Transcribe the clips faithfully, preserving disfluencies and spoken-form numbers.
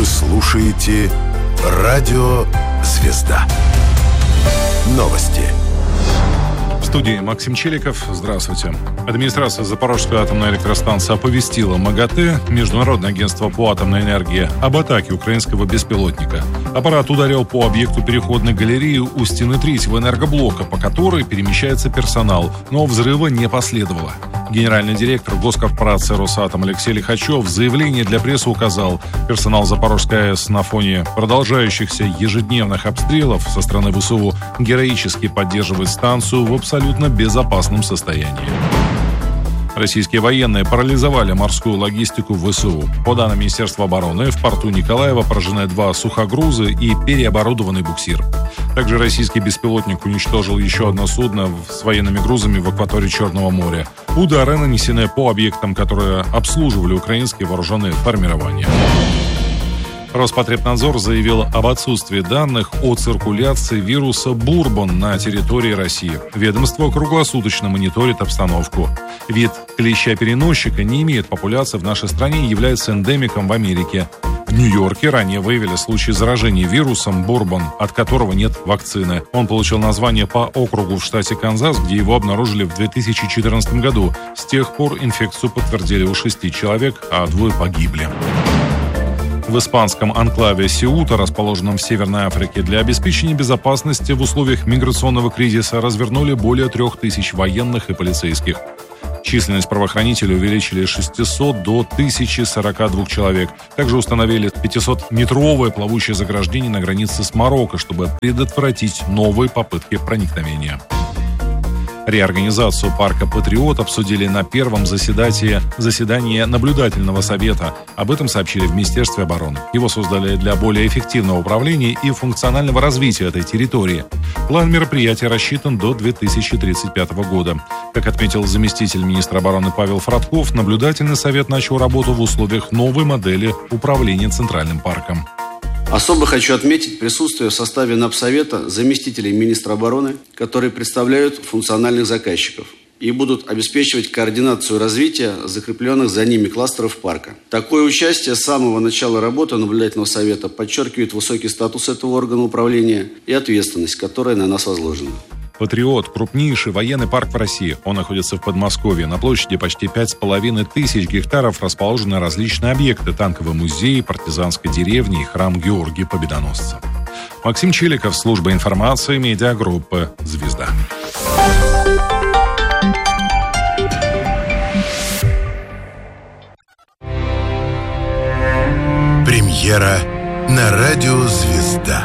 Вы слушаете Радио Звезда. Новости. В студии Максим Челиков. Здравствуйте. Администрация Запорожской атомной электростанции оповестила МАГАТЭ, Международное агентство по атомной энергии, об атаке украинского беспилотника. Аппарат ударил по объекту переходной галереи у стены третьего энергоблока, по которой перемещается персонал, но взрыва не последовало. Генеральный директор госкорпорации «Росатом» Алексей Лихачев в заявлении для прессы указал, персонал Запорожской АЭС на фоне продолжающихся ежедневных обстрелов со стороны ВСУ героически поддерживает станцию в абсолютно безопасном состоянии. Российские военные парализовали морскую логистику ВСУ. По данным Министерства обороны, в порту Николаева поражены два сухогруза и переоборудованный буксир. Также российский беспилотник уничтожил еще одно судно с военными грузами в акватории Черного моря. Удары нанесены по объектам, которые обслуживали украинские вооруженные формирования. Роспотребнадзор заявил об отсутствии данных о циркуляции вируса бурбон на территории России. Ведомство круглосуточно мониторит обстановку. Вид клеща-переносчика не имеет популяции в нашей стране и является эндемиком в Америке. В Нью-Йорке ранее выявили случай заражения вирусом бурбон, от которого нет вакцины. Он получил название по округу в штате Канзас, где его обнаружили в две тысячи четырнадцатом году. С тех пор инфекцию подтвердили у шести человек, а двое погибли. В испанском анклаве Сеута, расположенном в Северной Африке, для обеспечения безопасности в условиях миграционного кризиса развернули более трех тысяч военных и полицейских. Численность правоохранителей увеличили с шестисот до тысячи сорока двух человек. Также установили пятисотметровое плавучее заграждение на границе с Марокко, чтобы предотвратить новые попытки проникновения. Реорганизацию парка «Патриот» обсудили на первом заседании, заседании наблюдательного совета. Об этом сообщили в Министерстве обороны. Его создали для более эффективного управления и функционального развития этой территории. План мероприятия рассчитан до две тысячи тридцать пятого года. Как отметил заместитель министра обороны Павел Фродков, наблюдательный совет начал работу в условиях новой модели управления Центральным парком. Особо хочу отметить присутствие в составе Напсовета заместителей министра обороны, которые представляют функциональных заказчиков и будут обеспечивать координацию развития закрепленных за ними кластеров парка. Такое участие с самого начала работы наблюдательного совета подчеркивает высокий статус этого органа управления и ответственность, которая на нас возложена. «Патриот» – крупнейший военный парк в России. Он находится в Подмосковье. На площади почти пять с половиной тысяч гектаров расположены различные объекты: танковый музей, партизанской деревни и храм Георгия Победоносца. Максим Челиков, служба информации, медиагруппы «Звезда». Премьера на радио «Звезда».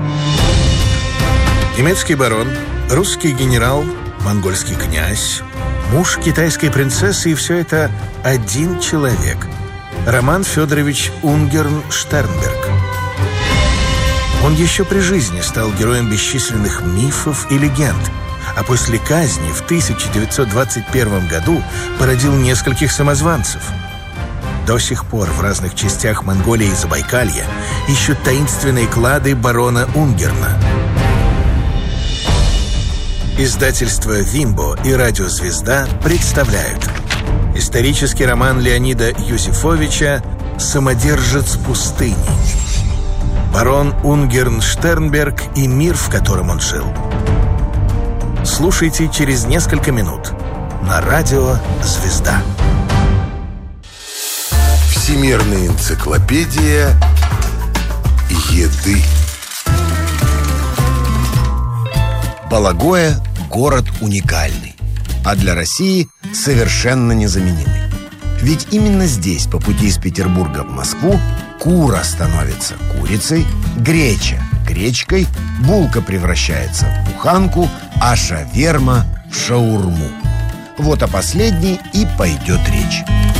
Немецкий барон, русский генерал, монгольский князь, муж китайской принцессы, и все это один человек – Роман Федорович Унгерн-Штернберг. Он еще при жизни стал героем бесчисленных мифов и легенд, а после казни в тысяча девятьсот двадцать первом году породил нескольких самозванцев. До сих пор в разных частях Монголии и Забайкалья ищут таинственные клады барона Унгерна. Издательство «Вимбо» и радио «Звезда» представляют исторический роман Леонида Юзефовича «Самодержец пустыни». Барон Унгерн-Штернберг и мир, в котором он жил. Слушайте через несколько минут на радио «Звезда». Всемирная энциклопедия еды. Балагоя – город уникальный, а для России совершенно незаменимый. Ведь именно здесь, по пути из Петербурга в Москву, кура становится курицей, греча – гречкой, булка превращается в буханку, а шаверма – в шаурму. Вот о последней и пойдет речь.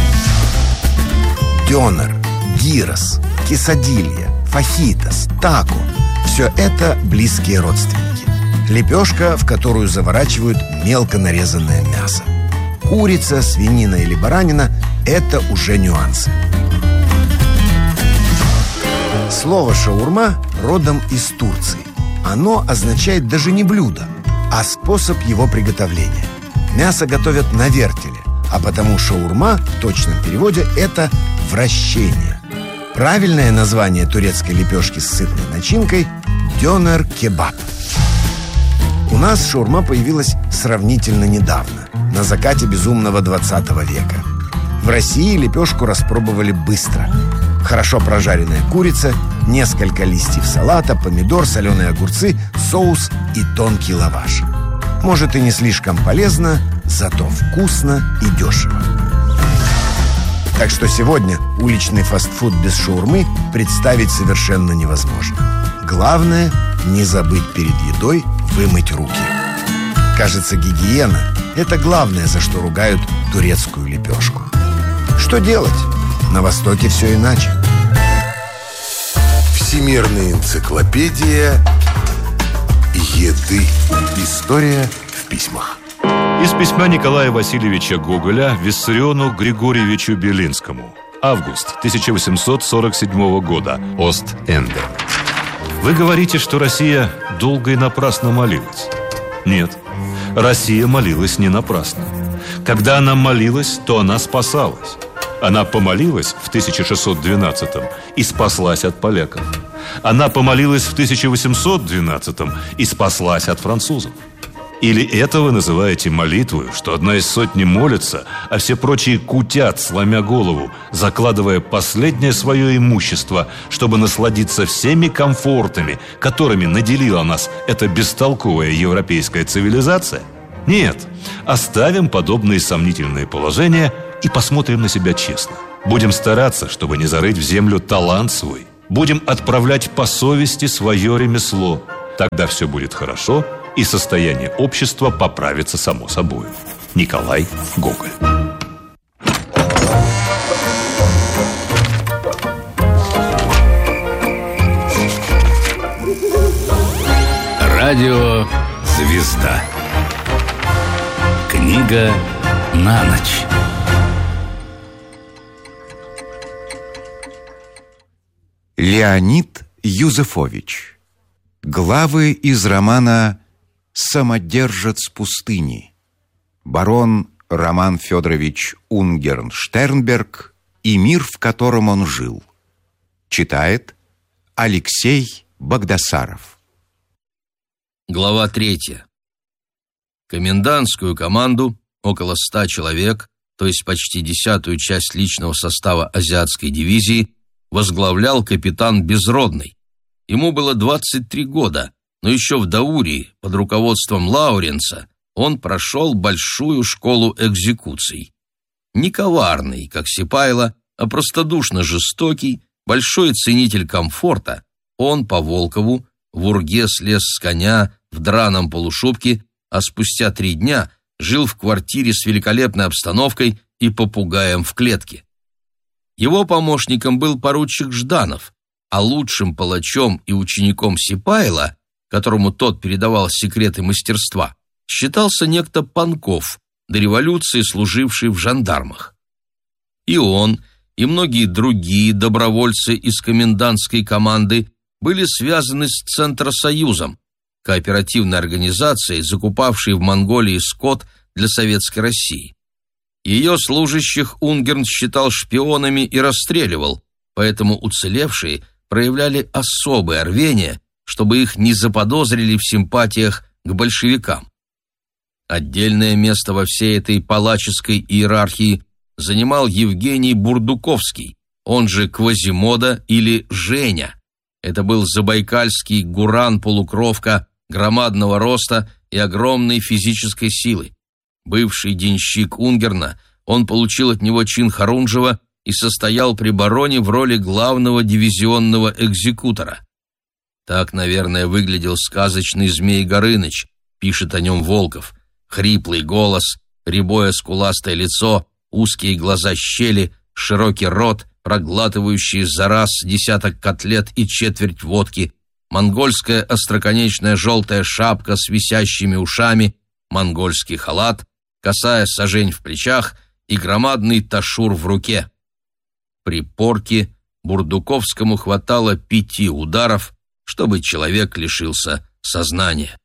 Дёнер, гирос, кесадилья, фахитос, тако – все это близкие родственники. Лепешка, в которую заворачивают мелко нарезанное мясо. Курица, свинина или баранина – это уже нюансы. Слово «шаурма» родом из Турции. Оно означает даже не блюдо, а способ его приготовления. Мясо готовят на вертеле, а потому шаурма в точном переводе – это вращение. Правильное название турецкой лепешки с сытной начинкой – дёнер-кебаб. У нас шаурма появилась сравнительно недавно, на закате безумного двадцатого века. В России лепешку распробовали быстро. Хорошо прожаренная курица, несколько листьев салата, помидор, соленые огурцы, соус и тонкий лаваш. Может, и не слишком полезно, зато вкусно и дешево. Так что сегодня уличный фастфуд без шаурмы представить совершенно невозможно. Главное – не забыть перед едой вымыть руки. Кажется, гигиена – это главное, за что ругают турецкую лепешку. Что делать? На Востоке все иначе. Всемирная энциклопедия еды. История в письмах. Из письма Николая Васильевича Гоголя Виссариону Григорьевичу Белинскому. Август тысяча восемьсот сорок седьмого года. Ост-Энде. Вы говорите, что Россия долго и напрасно молилась. Нет, Россия молилась не напрасно. Когда она молилась, то она спасалась. Она помолилась в тысяча шестьсот двенадцатом и спаслась от поляков. Она помолилась в тысяча восемьсот двенадцатом и спаслась от французов. Или это вы называете молитвой, что одна из сотни молится, а все прочие кутят, сломя голову, закладывая последнее свое имущество, чтобы насладиться всеми комфортами, которыми наделила нас эта бестолковая европейская цивилизация? Нет, оставим подобные сомнительные положения и посмотрим на себя честно. Будем стараться, чтобы не зарыть в землю талант свой. Будем отправлять по совести свое ремесло. Тогда все будет хорошо, и состояние общества поправится само собой. Николай Гоголь. Радио «Звезда». Книга на ночь. Леонид Юзефович. Главы из романа «Самодержец пустыни». Барон Роман Федорович Унгерн-Штернберг и мир, в котором он жил. Читает Алексей Багдасаров. Глава третья. Комендантскую команду, около ста человек, то есть почти десятую часть личного состава азиатской дивизии, возглавлял капитан Безродный. Ему было двадцать три года, но еще в Даурии, под руководством Лауренса, он прошел большую школу экзекуций. Не коварный, как Сипайло, а простодушно жестокий, большой ценитель комфорта, он по Волкову в Урге слез с коня в драном полушубке, а спустя три дня жил в квартире с великолепной обстановкой и попугаем в клетке. Его помощником был поручик Жданов, а лучшим палачом и учеником Сипайло, которому тот передавал секреты мастерства, считался некто Панков, до революции служивший в жандармах. И он, и многие другие добровольцы из комендантской команды были связаны с Центросоюзом, кооперативной организацией, закупавшей в Монголии скот для Советской России. Ее служащих Унгерн считал шпионами и расстреливал, поэтому уцелевшие проявляли особое рвение, чтобы их не заподозрили в симпатиях к большевикам. Отдельное место во всей этой палаческой иерархии занимал Евгений Бурдуковский, он же Квазимода или Женя. Это был забайкальский гуран-полукровка громадного роста и огромной физической силы. Бывший денщик Унгерна, он получил от него чин Харунжева и состоял при бароне в роли главного дивизионного экзекутора. Так, наверное, выглядел сказочный Змей Горыныч, пишет о нем Волков. Хриплый голос, рябое скуластое лицо, узкие глаза-щели, широкий рот, проглатывающий за раз десяток котлет и четверть водки, монгольская остроконечная желтая шапка с висящими ушами, монгольский халат, косая сажень в плечах и громадный ташур в руке. При порке Бурдуковскому хватало пяти ударов, чтобы человек лишился сознания.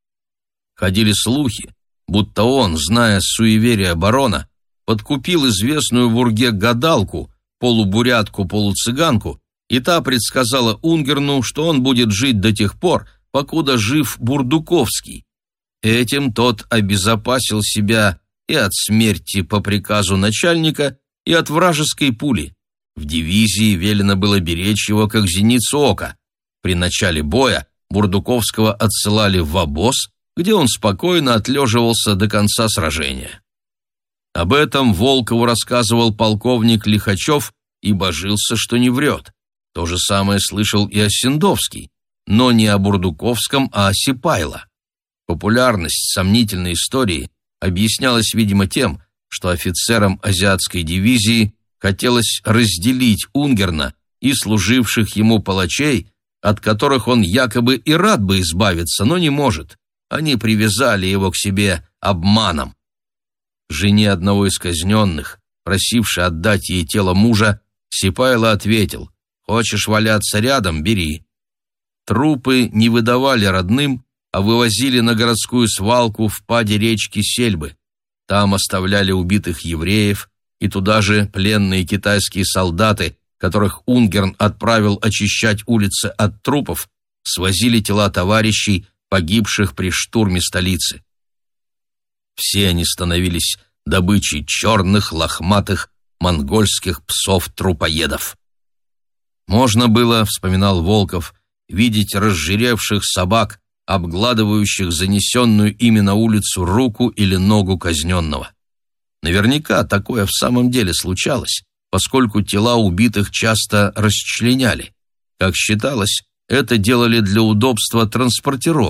Ходили слухи, будто он, зная суеверия барона, подкупил известную в Урге гадалку, полубурятку-полуцыганку, и та предсказала Унгерну, что он будет жить до тех пор, покуда жив Бурдуковский. Этим тот обезопасил себя и от смерти по приказу начальника, и от вражеской пули. В дивизии велено было беречь его как зеницу ока. При начале боя Бурдуковского отсылали в обоз, где он спокойно отлеживался до конца сражения. Об этом Волкову рассказывал полковник Лихачев и божился, что не врет. То же самое слышал и Осендовский, но не о Бурдуковском, а о Сипайло. Популярность сомнительной истории объяснялась, видимо, тем, что офицерам азиатской дивизии хотелось разделить Унгерна и служивших ему палачей, от которых он якобы и рад бы избавиться, но не может. Они привязали его к себе обманом. Жене одного из казненных, просившей отдать ей тело мужа, Сипайло ответил: «Хочешь валяться рядом? Бери». Трупы не выдавали родным, а вывозили на городскую свалку в паде речки Сельбы. Там оставляли убитых евреев, и туда же пленные китайские солдаты, которых Унгерн отправил очищать улицы от трупов, свозили тела товарищей, погибших при штурме столицы. Все они становились добычей черных, лохматых, монгольских псов-трупоедов. Можно было, вспоминал Волков, видеть разжиревших собак, обгладывающих занесенную ими на улицу руку или ногу казненного. Наверняка такое в самом деле случалось, поскольку тела убитых часто расчленяли. Как считалось, это делали для удобства транспортировки.